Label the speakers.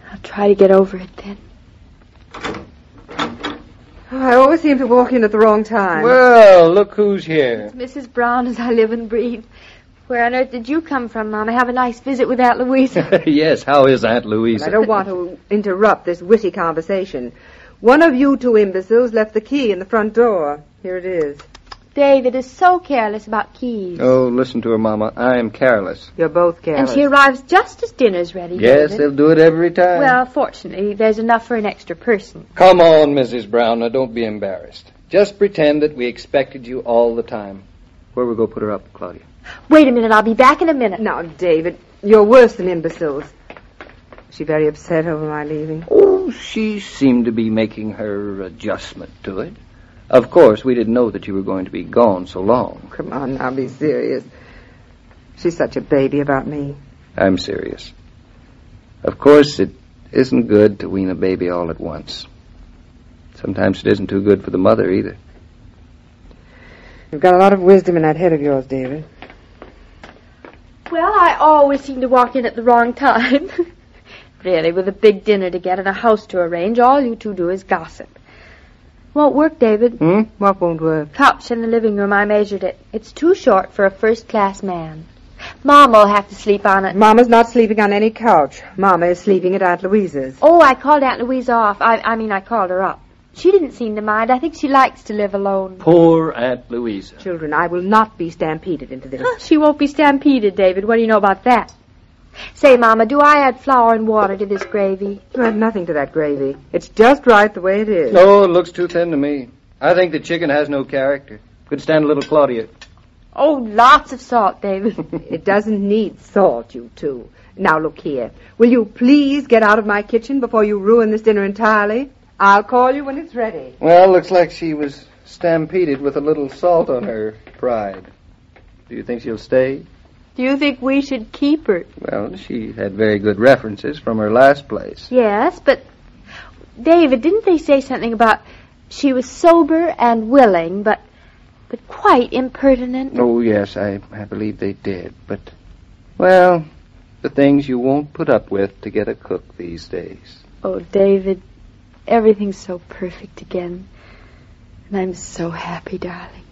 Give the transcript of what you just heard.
Speaker 1: I'll try to get over it then.
Speaker 2: I always seem to walk in at the wrong time.
Speaker 3: Well, look who's here.
Speaker 1: It's Mrs. Brown, as I live and breathe. Where on earth did you come from, Mama? Have a nice visit with Aunt Louisa.
Speaker 3: Yes, how is Aunt Louisa?
Speaker 2: I don't want to interrupt this witty conversation. One of you two imbeciles left the key in the front door. Here it is.
Speaker 1: David is so careless about keys.
Speaker 3: Oh, listen to her, Mama. I am careless.
Speaker 2: You're both careless.
Speaker 1: And she arrives just as dinner's ready,
Speaker 3: Yes,
Speaker 1: David.
Speaker 3: they'll do it every time.
Speaker 1: Well, fortunately, there's enough for an extra person.
Speaker 3: Come on, Mrs. Brown. Now, don't be embarrassed. Just pretend that we expected you all the time. Where we go put her up, Claudia?
Speaker 1: Wait a minute, I'll be back in a minute.
Speaker 2: Now, David, you're worse than imbeciles. Is she very upset over my leaving?
Speaker 3: Oh, she seemed to be making her adjustment to it. Of course, we didn't know that you were going to be gone so long.
Speaker 2: Come on now, be serious. She's such a baby about me.
Speaker 3: I'm serious. Of course, it isn't good to wean a baby all at once. Sometimes it isn't too good for the mother either.
Speaker 2: You've got a lot of wisdom in that head of yours, David.
Speaker 1: Well, I always seem to walk in at the wrong time. Really, with a big dinner to get and a house to arrange, all you two do is gossip. Won't work, David.
Speaker 2: What won't work?
Speaker 1: Couch in the living room, I measured it. It's too short for a first-class man. Mama will have to sleep on it.
Speaker 2: Mama's not sleeping on any couch. Mama is sleeping at Aunt Louisa's.
Speaker 1: Oh, I called Aunt Louisa off. I mean, I called her up. She didn't seem to mind. I think she likes to live alone.
Speaker 3: Poor Aunt Louisa.
Speaker 2: Children, I will not be stampeded into this.
Speaker 1: She won't be stampeded, David. What do you know about that? Say, Mama, do I add flour and water to this gravy?
Speaker 2: You add nothing to that gravy. It's just right the way it is.
Speaker 3: No, it looks too thin to me. I think the chicken has no character. Could stand a little Claudia.
Speaker 1: Oh, lots of salt, David.
Speaker 2: It doesn't need salt, you two. Now, look here. Will you please get out of my kitchen before you ruin this dinner entirely? I'll call you when it's ready.
Speaker 3: Well, looks like she was stampeded with a little salt on her pride. Do you think she'll stay?
Speaker 1: Do you think we should keep her?
Speaker 3: Well, she had very good references from her last place.
Speaker 1: Yes, but... David, didn't they say something about she was sober and willing, but quite impertinent?
Speaker 3: Oh, yes, I believe they did. But, well, the things you won't put up with to get a cook these days.
Speaker 1: Oh, David, everything's so perfect again. And I'm so happy, darling.